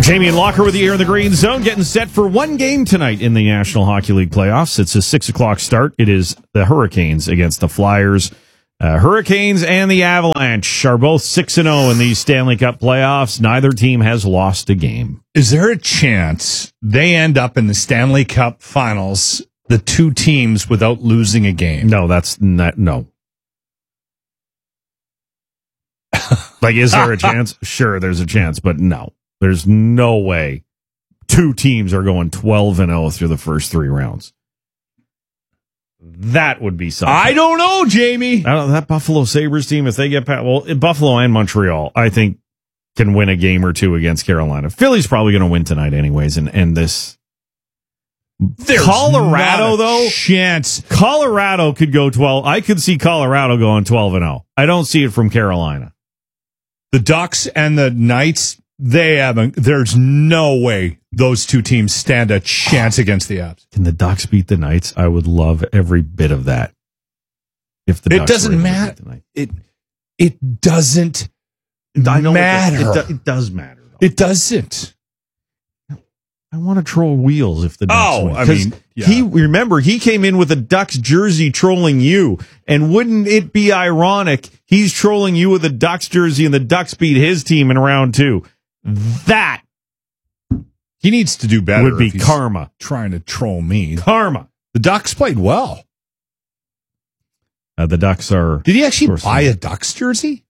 Jamie and Locker with you here in the Green Zone, getting set for one game tonight in the National Hockey League playoffs. It's a 6 o'clock start. It is the Hurricanes against the Flyers. Hurricanes and the Avalanche are both 6-0 in these Stanley Cup playoffs. Neither team has lost a game. Is there a chance they end up in the Stanley Cup finals, the two teams, without losing a game? No, that's not, no. Like, is there a chance? Sure, there's a chance, but no. There's no way two teams are going 12-0 through the first three rounds. That would be something. I don't know, Jamie. I don't know, that Buffalo Sabres team, if they get past, well, Buffalo and Montreal, I think, can win a game or two against Carolina. Philly's probably going to win tonight anyways, and end this. There's Colorado, though, chance. Colorado could go 12. I could see Colorado going 12-0. I don't see it from Carolina. The Ducks and the Knights, there's no way those two teams stand a chance against the Avs. Can the Ducks beat the Knights? I would love every bit of that. If the Ducks doesn't matter. It doesn't matter. It does matter. Though. It doesn't. I want to troll Wheels if the Ducks win. I mean, yeah. He came in with a Ducks jersey trolling you, and wouldn't it be ironic? He's trolling you with a Ducks jersey, and the Ducks beat his team in round 2. That he needs to do better. Would be karma. Trying to troll me. Karma. The Ducks played well. The Ducks are. Did he actually buy a Ducks jersey?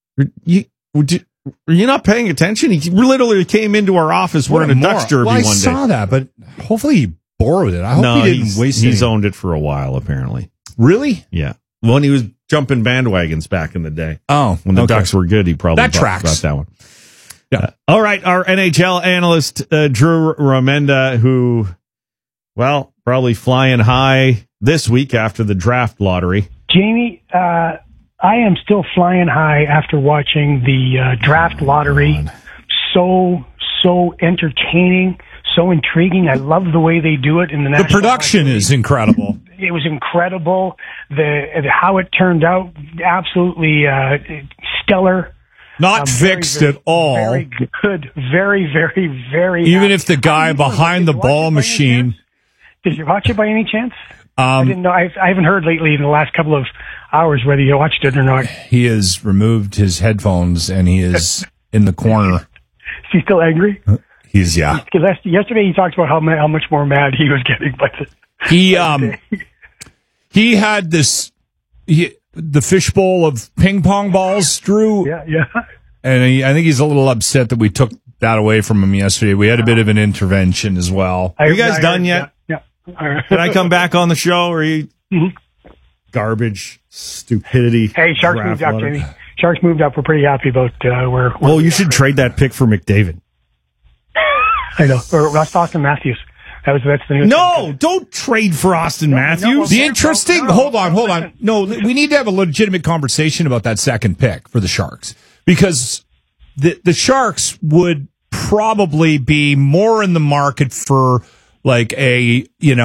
Are you not paying attention? He literally came into our office wearing a Ducks jersey one day. I saw that, but hopefully he borrowed it. I hope he didn't waste it. He's owned it for a while, apparently. Really? Yeah. When he was jumping bandwagons back in the day. Oh, when the Ducks were good, he probably that tracks. That one. Yeah. All right, our NHL analyst, Drew Remenda, who, well, probably flying high this week after the draft lottery. Jamie, I am still flying high after watching the draft lottery. So entertaining, so intriguing. I love the way they do it in the National The production is incredible. It was incredible. How it turned out, absolutely stellar. Not fixed at all. Very good. Very, very, very. Even if the guy behind the ball machine. Did you watch it by any chance? I didn't know. I haven't heard lately in the last couple of hours whether you watched it or not. He has removed his headphones and he is in the corner. Is he still angry? He's, yeah. Because yesterday he talked about how much more mad he was getting by the. He had the fishbowl of ping pong balls, Drew. Yeah. And I think he's a little upset that we took that away from him yesterday. We had a bit of an intervention as well. Are you guys done yet? Yeah. Can I come back on the show? Or are you garbage, stupidity? Hey, Sharks moved up, Jamie. Sharks moved up. We're pretty happy about where. Well, you should trade that pick for McDavid. I know. Or Austin Matthews. That's the news. No, don't trade for Austin Matthews. The interesting. Hold on. No, we need to have a legitimate conversation about that second pick for the Sharks, because the Sharks would probably be more in the market for like a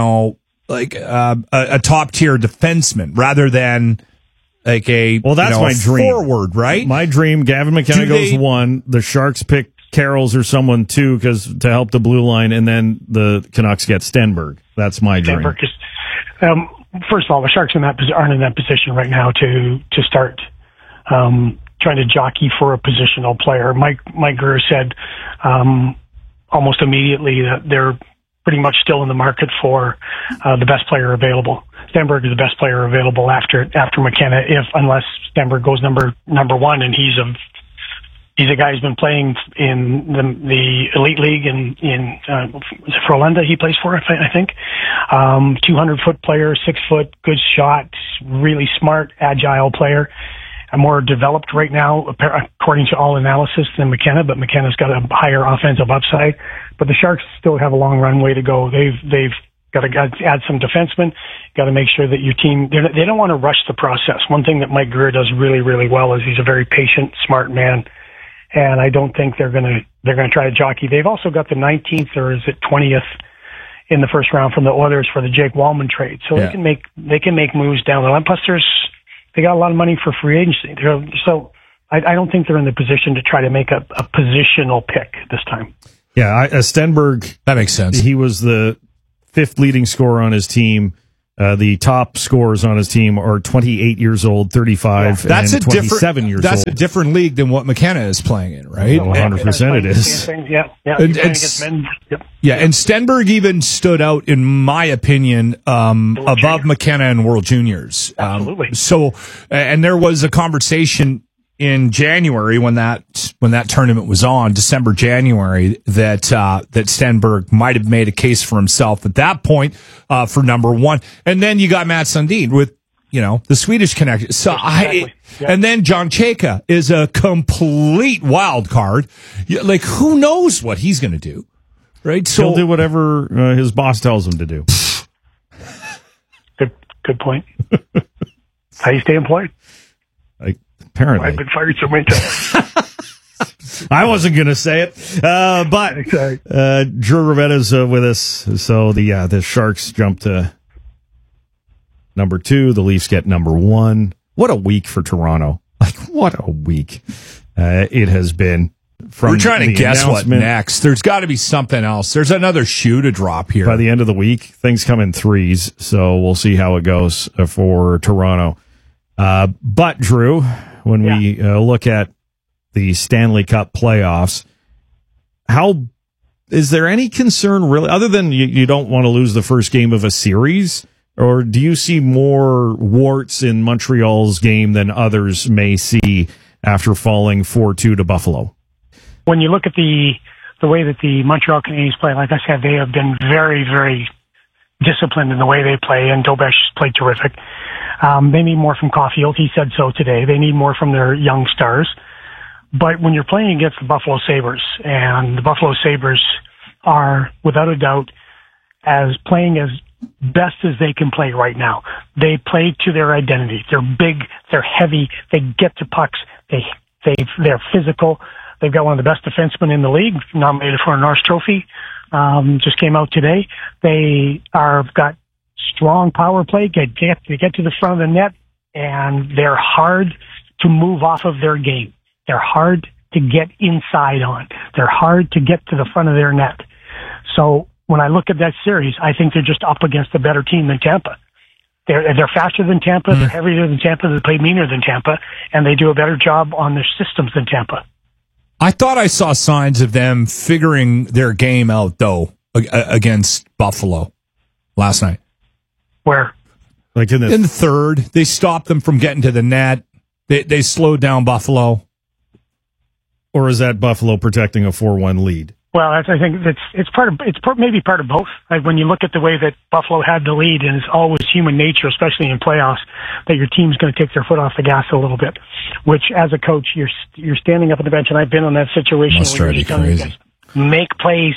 top tier defenseman rather than like a my dream forward, right? My dream. Gavin McKenna goes 1. The Sharks pick Carroll's or someone 2 to help the blue line, and then the Canucks get Stenberg. That's my dream. First of all, the Sharks aren't in that position right now to start trying to jockey for a positional player. Mike Grier said almost immediately that they're pretty much still in the market for the best player available. Stenberg is the best player available after McKenna, unless Stenberg goes number 1, and he's a guy who's been playing in the elite league in Frölunda. He plays for, I think. 200-foot player, 6-foot, good shot, really smart, agile player. More developed right now, according to all analysis, than McKenna, but McKenna's got a higher offensive upside. But the Sharks still have a long runway to go. They've got to add some defensemen. Got to make sure that your team, they don't want to rush the process. One thing that Mike Grier does really, really well is he's a very patient, smart man. And I don't think they're going to try to jockey. They've also got the 19th or is it 20th in the first round from the Oilers for the Jake Wallman trade. So they can make moves down the line. Plus they got a lot of money for free agency. So I don't think they're in the position to try to make a positional pick this time. Yeah, Stenberg. That makes sense. He was the 5th leading scorer on his team. The top scorers on his team are 28 years old, 35, that's and 27 years old. That's a different league than what McKenna is playing in, right? 100% it is. Yeah. Yeah, and Stenberg even stood out, in my opinion, above McKenna in World Juniors. Absolutely. And there was a conversation in January when that tournament was on, December, January, that Stenberg might have made a case for himself at that point for number one. And then you got Matt Sundin with, the Swedish connection. So and then John Chayka is a complete wild card. Like, who knows what he's going to do, right? So he'll do whatever his boss tells him to do. Good point. How you stay employed? Apparently. I've been fired so many times. I wasn't going to say it, but Drew Ravetta's with us. So the Sharks jump to number 2. The Leafs get number 1. What a week for Toronto! Like, what a week it has been. We're trying to guess what next. There's got to be something else. There's another shoe to drop here. By the end of the week, things come in threes, so we'll see how it goes for Toronto. But Drew, when we look at the Stanley Cup playoffs, is there any concern really, other than you don't want to lose the first game of a series, or do you see more warts in Montreal's game than others may see after falling 4-2 to Buffalo? When you look at the way that the Montreal Canadiens play, like I said, they have been very, very disciplined in the way they play, and Dobesh played terrific. They need more from Caulfield. He said so today. They need more from their young stars. But when you're playing against the Buffalo Sabres, and the Buffalo Sabres are, without a doubt, playing as best as they can play right now. They play to their identity. They're big. They're heavy. They get to pucks. They're physical. They've got one of the best defensemen in the league, nominated for a Norris Trophy. Just came out today. They got strong power play. They get to the front of the net, and they're hard to move off of their game. They're hard to get inside on. They're hard to get to the front of their net. So when I look at that series, I think they're just up against a better team than Tampa. They're faster than Tampa. They're heavier than Tampa. They play meaner than Tampa, and they do a better job on their systems than Tampa. I thought I saw signs of them figuring their game out, though, against Buffalo last night. Where? Like in the third, they stopped them from getting to the net. They slowed down Buffalo. Or is that Buffalo protecting a 4-1 lead? Well, I think it's maybe part of both. Like when you look at the way that Buffalo had the lead, and it's always human nature, especially in playoffs, that your team's going to take their foot off the gas a little bit. Which, as a coach, you're standing up on the bench, and I've been in that situation where you're just telling guys, make plays.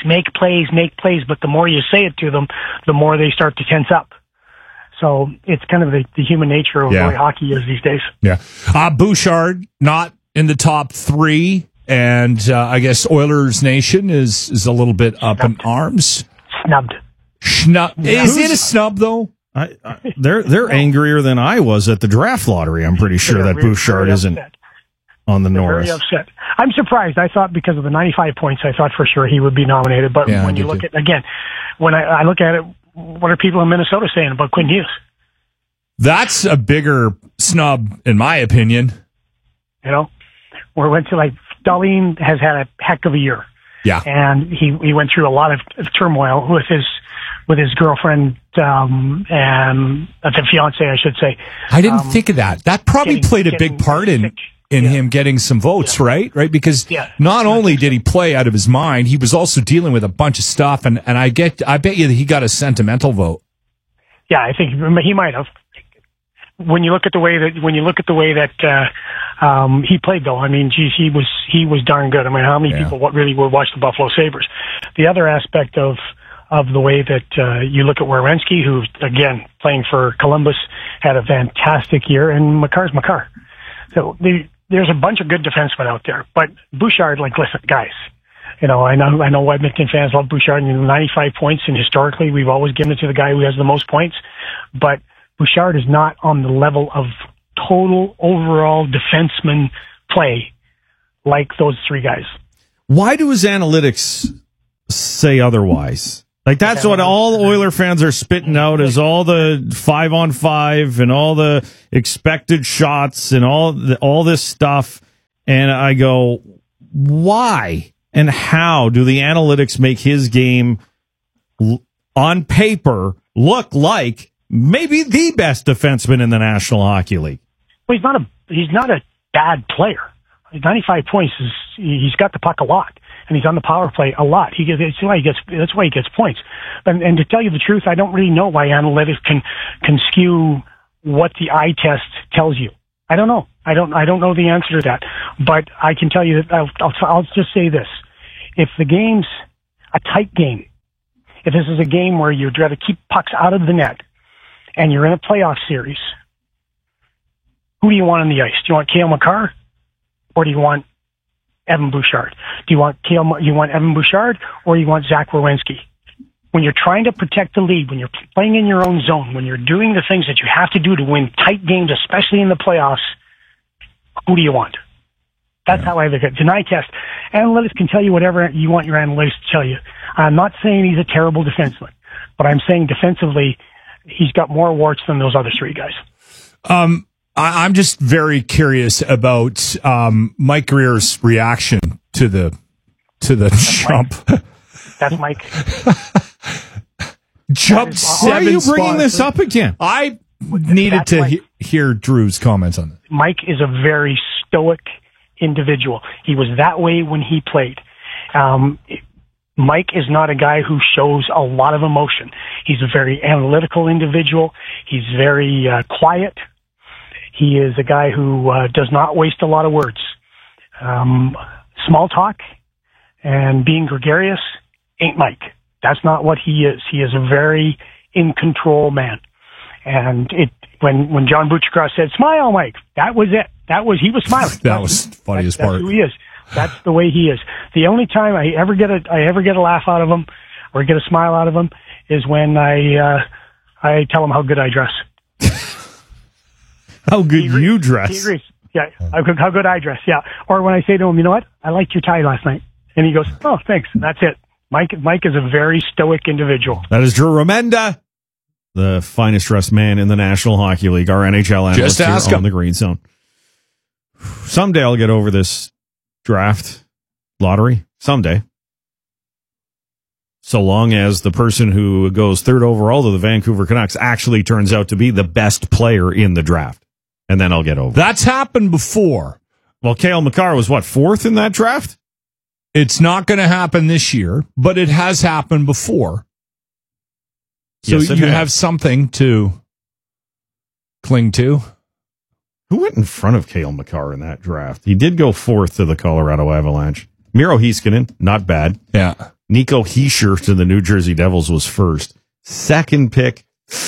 But the more you say it to them, the more they start to tense up. So it's kind of the human nature of the way hockey is these days. Yeah, Bouchard not in the top 3. And I guess Oilers Nation is a little bit up in arms. Snubbed. Is it a snub, though? They're angrier than I was at the draft lottery. I'm pretty sure that Bouchard isn't on the Norris. Very upset. I'm surprised. I thought because of the 95 points, I thought for sure he would be nominated. But when you look at, again, when I look at it, what are people in Minnesota saying about Quinn Hughes? That's a bigger snub, in my opinion. Where it went to Dahlin has had a heck of a year. Yeah. And he went through a lot of turmoil with his girlfriend, and the fiance, I should say. I didn't think of that. That probably played a big part in him getting some votes, right? Right? Because not only did he play out of his mind, he was also dealing with a bunch of stuff, and I bet you that he got a sentimental vote. Yeah, I think he might have. When you look at the way that he played, though, I mean, geez, he was darn good. I mean, how many people really would watch the Buffalo Sabres? The other aspect of the way that you look at Werenski, who again playing for Columbus had a fantastic year, and Makar's Makar. So there's a bunch of good defensemen out there, but Bouchard, listen, guys. I know Edmonton fans love Bouchard, 95 points, and historically we've always given it to the guy who has the most points, but Bouchard is not on the level of total overall defenseman play like those 3 guys. Why do his analytics say otherwise. Like, that's what all the Oiler fans are spitting out, is all the 5-on-5 and all the expected shots and all this stuff. And I go, why and how do the analytics make his game on paper look like maybe the best defenseman in the National Hockey League? Well, he's not a bad player. 95 points he's got the puck a lot, and he's on the power play a lot. That's why he gets points. And to tell you the truth, I don't really know why analytics can skew what the eye test tells you. I don't know. I don't know the answer to that. But I can tell you that I'll just say this: if the game's a tight game, if this is a game where you'd rather keep pucks out of the net, and you're in a playoff series, who do you want on the ice? Do you want Cale Makar? Or do you want Evan Bouchard? Do you want Evan Bouchard, or you want Zach Werenski? When you're trying to protect the lead, when you're playing in your own zone, when you're doing the things that you have to do to win tight games, especially in the playoffs, who do you want? That's how I look at it. Deny test. Analytics can tell you whatever you want your analytics to tell you. I'm not saying he's a terrible defenseman, but I'm saying defensively, he's got more warts than those other three guys. I'm just very curious about Mike Greer's reaction to the jump. That's Mike. Jump 7 Why are you bringing spots. this up again? I needed to hear Drew's comments on this. Mike is a very stoic individual. He was that way when he played. Mike is not a guy who shows a lot of emotion. He's a very analytical individual. He's very quiet. He is a guy who does not waste a lot of words. Small talk and being gregarious ain't Mike. That's not what he is. He is a very in-control man. And when John Butchercross said, "Smile, Mike," that was it. He was smiling. That was the funniest part. That's who he is. That's the way he is. The only time I ever get a laugh out of him or get a smile out of him is when I tell him how good I dress. How good you dress. He agrees. Yeah, how good I dress. Yeah. Or when I say to him, "You know what? I liked your tie last night," and he goes, "Oh, thanks." That's it. Mike is a very stoic individual. That is Drew Remenda, the finest dressed man in the National Hockey League, our NHL analyst here on the Green Zone. Someday I'll get over this draft lottery. Someday. So long as the person who goes third overall to the Vancouver Canucks actually turns out to be the best player in the draft. And then I'll get over it. That's happened before. Well, Cale Makar was, fourth in that draft? It's not going to happen this year, but it has happened before. So yes, you have something to cling to. Who went in front of Cale Makar in that draft? He did go fourth to the Colorado Avalanche. Miro Heiskanen, not bad. Yeah. Nico Hischier to the New Jersey Devils was first. Second pick,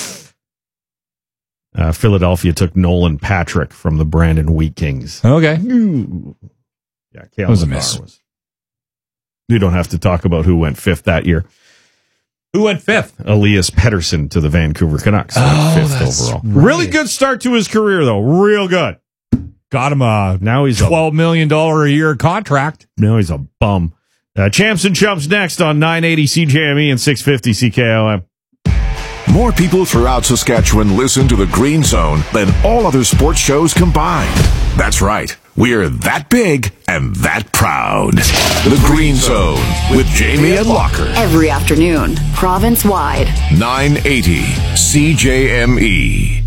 Philadelphia took Nolan Patrick from the Brandon Wheat Kings. Okay. Yeah, Cale Makar was. You don't have to talk about who went fifth that year. Who went fifth? Elias Pettersson to the Vancouver Canucks. Fifth overall. Right. Really good start to his career, though. Real good. Got him a now he's $12 million a year contract. Now he's a bum. Champs and Chumps next on 980 CJME and 650 CKOM. More people throughout Saskatchewan listen to the Green Zone than all other sports shows combined. That's right. We're that big and that proud. The Green Zone with Jamie and Locker. Every afternoon, province-wide. 980 CJME.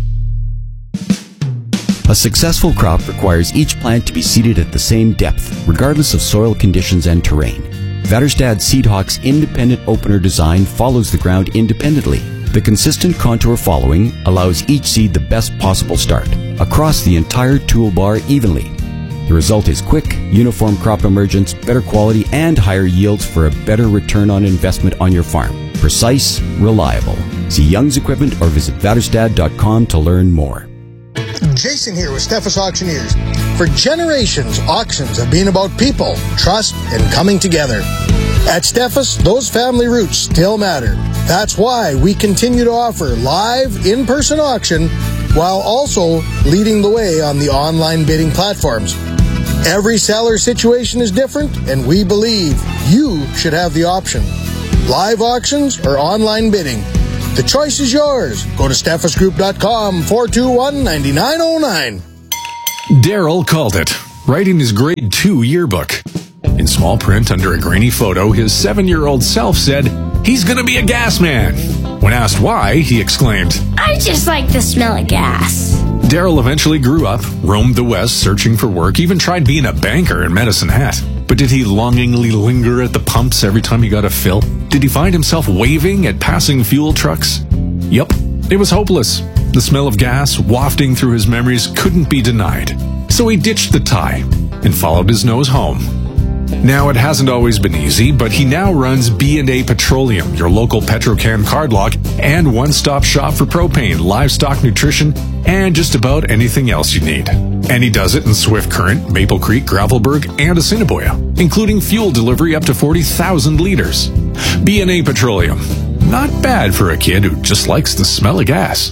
A successful crop requires each plant to be seeded at the same depth, regardless of soil conditions and terrain. Vaderstad Seedhawk's independent opener design follows the ground independently. The consistent contour following allows each seed the best possible start, across the entire toolbar evenly. The result is quick, uniform crop emergence, better quality, and higher yields for a better return on investment on your farm. Precise, reliable. See Young's Equipment or visit Vaderstad.com to learn more. Jason here with Steffes Auctioneers. For generations, auctions have been about people, trust, and coming together. At Steffes, those family roots still matter. That's why we continue to offer live, in-person auction while also leading the way on the online bidding platforms. Every seller situation is different, and we believe you should have the option. live auctions, or online bidding. The choice is yours. Go to steffesgroup.com, 421-9909. Daryl called it, writing his grade 2 yearbook. In small print under a grainy photo, his 7-year-old self said, "He's gonna be a gas man." When asked why, he exclaimed, "I just like the smell of gas." Daryl eventually grew up, roamed the West searching for work, even tried being a banker in Medicine Hat. But did he longingly linger at the pumps every time he got a fill? Did he find himself waving at passing fuel trucks? Yup, it was hopeless. The smell of gas wafting through his memories couldn't be denied. So he ditched the tie and followed his nose home. Now, it hasn't always been easy, but he now runs B&A Petroleum, your local Petrocan cardlock, and one-stop shop for propane, livestock nutrition, and just about anything else you need. And he does it in Swift Current, Maple Creek, Gravelburg, and Assiniboia, including fuel delivery up to 40,000 liters. B&A Petroleum. Not bad for a kid who just likes the smell of gas.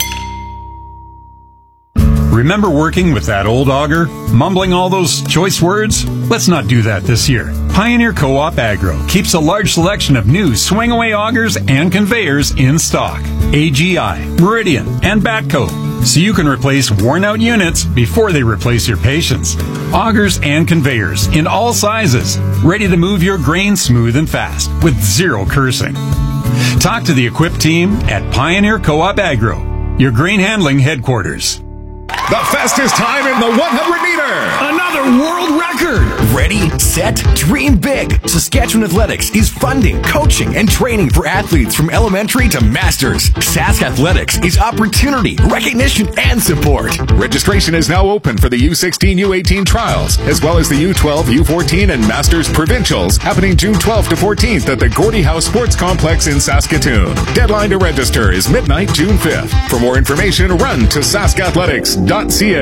Remember working with that old auger? Mumbling all those choice words? Let's not do that this year. Pioneer Co-op Agro keeps a large selection of new swing-away augers and conveyors in stock. AGI, Meridian, and Batco. So you can replace worn-out units before they replace your patience. Augers and conveyors in all sizes. Ready to move your grain smooth and fast with zero cursing. Talk to the equipped team at Pioneer Co-op Agro, your grain handling headquarters. The fastest time in the 100-meter. Another world record. Ready, set, dream big. Saskatchewan Athletics is funding, coaching, and training for athletes from elementary to masters. Sask Athletics is opportunity, recognition, and support. Registration is now open for the U16, U18 trials, as well as the U12, U14, and Masters Provincials, happening June 12th to 14th at the Gordie House Sports Complex in Saskatoon. Deadline to register is midnight, June 5th. For more information, run to saskathletics.ca.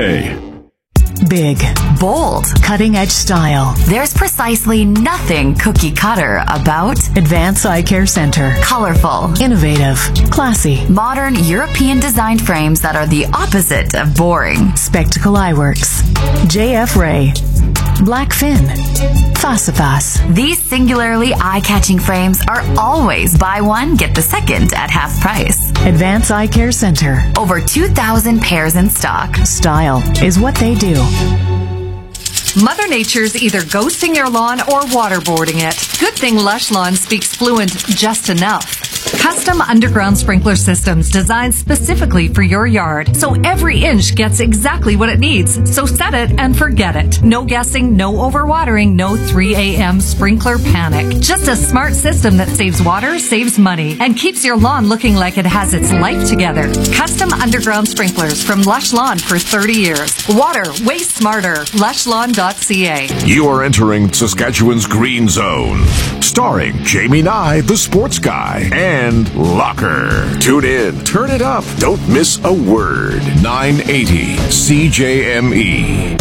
Big, bold, cutting-edge style. There's precisely nothing cookie cutter about Advance Eye Care Center. colorful, Innovative, classy, modern European designed frames that are the opposite of boring. Spectacle Eyeworks, JF Ray, Blackfin, Fasifas. These singularly eye-catching frames are always buy one, get the second at half price. Advance Eye Care Center. Over 2,000 pairs in stock. Style is what they do. Mother Nature's either ghosting your lawn or waterboarding it. Good thing Lush Lawn speaks fluent just enough. Custom underground sprinkler systems designed specifically for your yard, so every inch gets exactly what it needs. So set it and forget it. No guessing, no overwatering, no 3 a.m. sprinkler panic. Just a smart system that saves water, saves money, and keeps your lawn looking like it has its life together. Custom underground sprinklers from Lush Lawn for 30 years. Water, way smarter. LushLawn.ca. You are entering Saskatchewan's Green Zone, starring Jamie Nye, the sports guy, and Locker. Tune in, turn it up, don't miss a word. 980 CJME.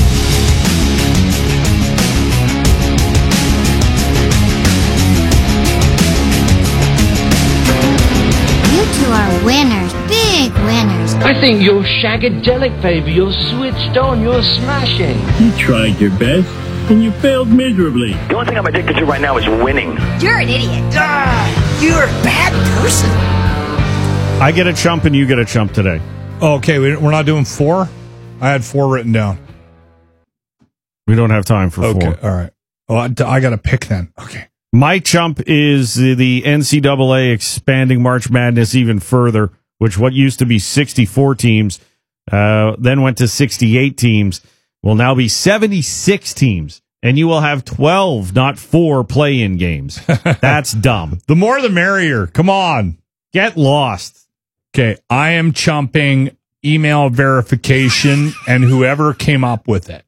You two are winners, big winners. I think you're shagadelic, baby. You're switched on. You're smashing. You tried your best, and you failed miserably. The only thing I'm addicted to right now is winning. You're an idiot. You're a bad person. I get a chump and you get a chump today. Okay, we're not doing 4? I had 4 written down. We don't have time for 4. Okay, all right. Oh, I got to pick then. Okay. My chump is the NCAA expanding March Madness even further, which what used to be 64 teams, then went to 68 teams, will now be 76 teams. And you will have 12, not 4 play-in games. That's dumb. The more the merrier. Come on. Get lost. Okay, I am chumping email verification and whoever came up with it.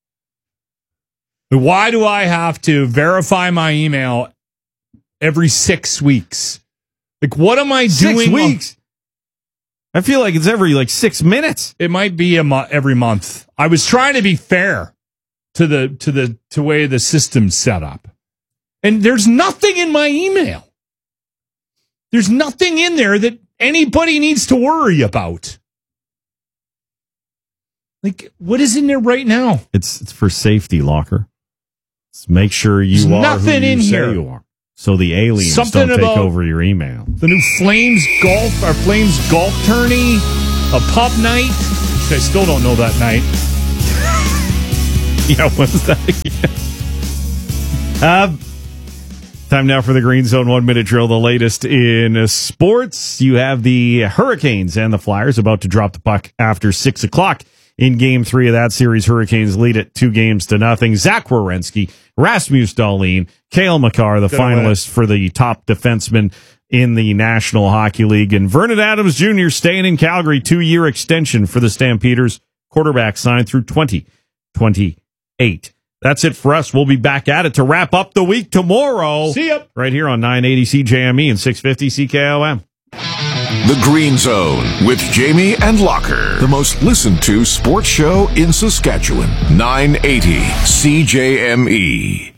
Why do I have to verify my email every 6 weeks? Like, what am I doing? 6 weeks? I feel like it's every 6 minutes. It might be every month. I was trying to be fair to the way the system's set up. And there's nothing in my email. There's nothing in there that anybody needs to worry about. Like, what is in there right now? It's for safety, Locker. Let's make sure you There's are nothing who you in say here. you are. so the aliens Something don't take about over your email. The new Flames golf tourney, a pub night. I still don't know that night. Yeah, what was that again? Time now for the Green Zone 1 minute drill, the latest in sports. You have the Hurricanes and the Flyers about to drop the puck after 6 o'clock in Game 3 of that series. Hurricanes lead it 2-0. Zach Werenski, Rasmus Dahlin, Cale Makar, the finalists for the top defenseman in the National Hockey League. And Vernon Adams Jr. staying in Calgary, 2-year extension for the Stampeders. Quarterback signed through 2028. That's it for us. We'll be back at it to wrap up the week tomorrow. See ya. Right here on 980 CJME and 650 CKOM. The Green Zone with Jamie and Locker. The most listened to sports show in Saskatchewan. 980 CJME.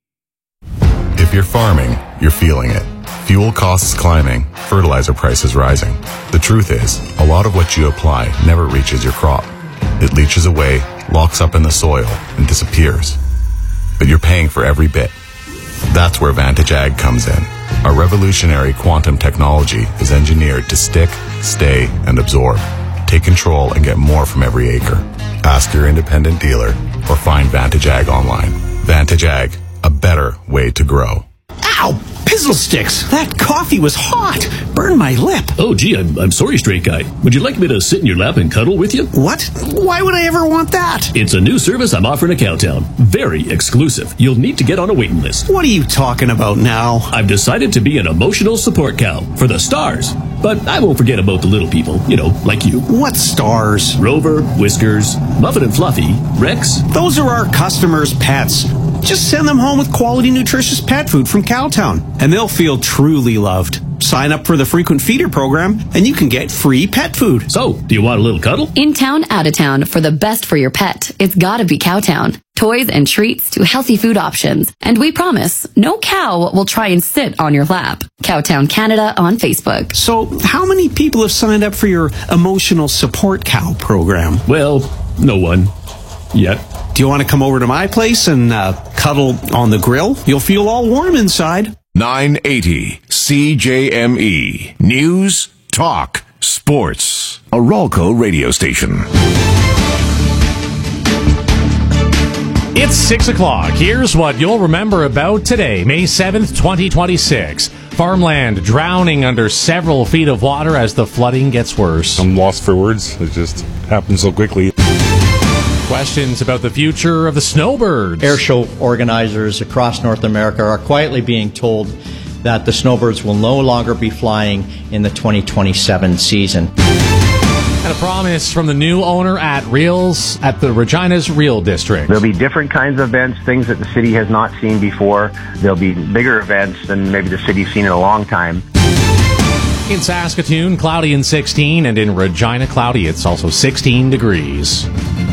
If you're farming, you're feeling it. Fuel costs climbing, fertilizer prices rising. The truth is, a lot of what you apply never reaches your crop. It leaches away, locks up in the soil, and disappears. But you're paying for every bit. That's where Vantage Ag comes in. Our revolutionary quantum technology is engineered to stick, stay, and absorb. Take control and get more from every acre. Ask your independent dealer or find Vantage Ag online. Vantage Ag, a better way to grow. Ow! Pizzle sticks! That coffee was hot! Burned my lip. Oh, gee, I'm sorry, straight guy. Would you like me to sit in your lap and cuddle with you? What? Why would I ever want that? It's a new service I'm offering at Cowtown. Very exclusive. You'll need to get on a waiting list. What are you talking about now? I've decided to be an emotional support cow for the stars. But I won't forget about the little people, like you. What stars? Rover, Whiskers, Muffin and Fluffy, Rex. Those are our customers' pets. Just send them home with quality, nutritious pet food from Cowtown, and they'll feel truly loved. Sign up for the frequent feeder program, and you can get free pet food. So, do you want a little cuddle? In town, out of town, for the best for your pet, it's gotta be Cowtown. Toys and treats to healthy food options. And we promise, no cow will try and sit on your lap. Cowtown Canada on Facebook. So, how many people have signed up for your emotional support cow program? Well, no one. Yet. Do you want to come over to my place and cuddle on the grill? You'll feel all warm inside. 980 CJME. News, talk, sports. A Ralco radio station. It's 6 o'clock. Here's what you'll remember about today, May 7th, 2026. Farmland drowning under several feet of water as the flooding gets worse. I'm lost for words. It just happened so quickly. Questions about the future of the snowbirds. Air show organizers across North America are quietly being told that the snowbirds will no longer be flying in the 2027 season. And a promise from the new owner at the Regina's Reel District. There'll be different kinds of events, things that the city has not seen before. There'll be bigger events than maybe the city's seen in a long time. In Saskatoon, cloudy and 16, and in Regina, cloudy. It's also 16 degrees.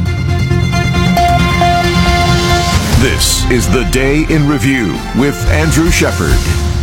This is the Day in Review with Andrew Shepard.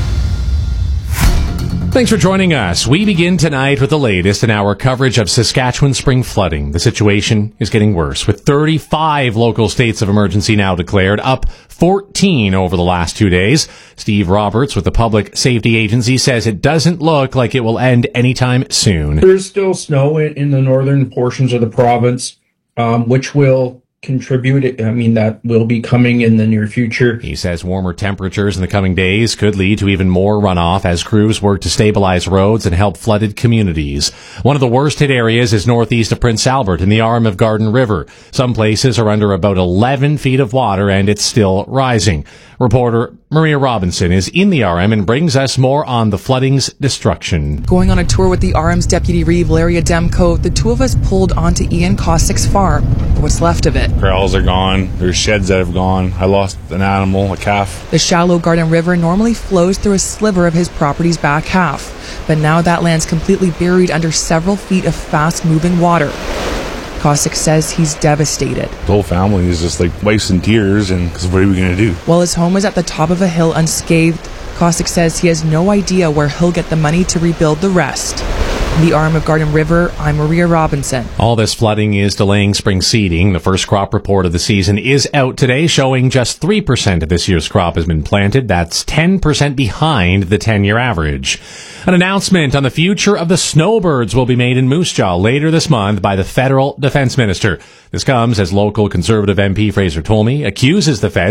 Thanks for joining us. We begin tonight with the latest in our coverage of Saskatchewan spring flooding. The situation is getting worse, with 35 local states of emergency now declared, up 14 over the last 2 days. Steve Roberts with the Public Safety Agency says it doesn't look like it will end anytime soon. There's still snow in the northern portions of the province, which will contribute. That will be coming in the near future. He says warmer temperatures in the coming days could lead to even more runoff as crews work to stabilize roads and help flooded communities. One of the worst hit areas is northeast of Prince Albert in the arm of Garden River. Some places are under about 11 feet of water and it's still rising. Reporter Maria Robinson is in the RM and brings us more on the flooding's destruction. Going on a tour with the RM's Deputy Reeve, Valeria Demko, the two of us pulled onto Ian Kostick's farm, or what's left of it. Corrals are gone. There's sheds that have gone. I lost an animal, a calf. The shallow Garden River normally flows through a sliver of his property's back half, but now that land's completely buried under several feet of fast-moving water. Kostick says he's devastated. The whole family is just like wipes and tears, and what are we going to do? While his home is at the top of a hill unscathed, Kostick says he has no idea where he'll get the money to rebuild the rest. In the arm of Garden River, I'm Maria Robinson. All this flooding is delaying spring seeding. The first crop report of the season is out today, showing just 3% of this year's crop has been planted. That's 10% behind the 10-year average. An announcement on the future of the snowbirds will be made in Moose Jaw later this month by the federal defense minister. This comes as local Conservative MP Fraser Tolmie accuses the feds